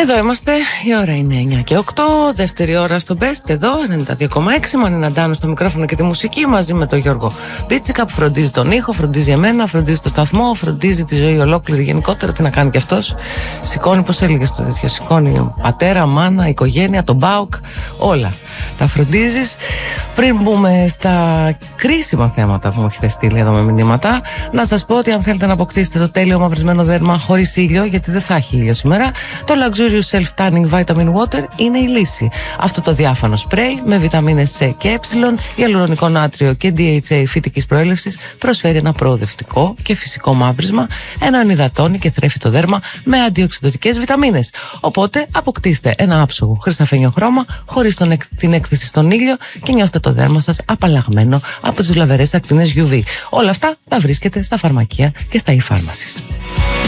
Εδώ είμαστε, η ώρα είναι 9 και 8, δεύτερη ώρα στο Best, εδώ 92,6, Μανίνα Ντάνο στο μικρόφωνο και τη μουσική, μαζί με τον Γιώργο Πίτσικα που φροντίζει τον ήχο, φροντίζει εμένα, φροντίζει το σταθμό, φροντίζει τη ζωή ολόκληρη γενικότερα. Τι να κάνει κι αυτός, σηκώνει, πώς έλεγε στο τέτοιο, σηκώνει πατέρα, μάνα, οικογένεια, τον ΠΑΟΚ, όλα τα φροντίζεις. Πριν μπούμε στα κρίσιμα θέματα που μου έχετε στείλει εδώ με μηνύματα, να σας πω ότι αν θέλετε να αποκτήσετε το τέλειο μαυρισμένο δέρμα χωρίς ήλιο, γιατί δεν θα έχει ήλιο σήμερα, το Luxurious Self Tanning Vitamin Water είναι η λύση. Αυτό το διάφανο σπρέι με βιταμίνες C και Ε, ιαλουρονικό νάτριο και DHA φυτικής προέλευσης προσφέρει ένα προοδευτικό και φυσικό μαύρισμα, έναν υδατώνει και θρέφει το δέρμα με αντιοξυδοτικές βιταμίνες. Οπότε αποκτήστε ένα άψογο χρυσαφένιο χρώμα χωρίς την έκθεση στον ήλιο και νιώστε το δέρμα σας απαλλαγμένο από τις βλαβερές ακτίνες UV. Όλα αυτά τα βρίσκετε στα φαρμακεία και στα e-pharmacies.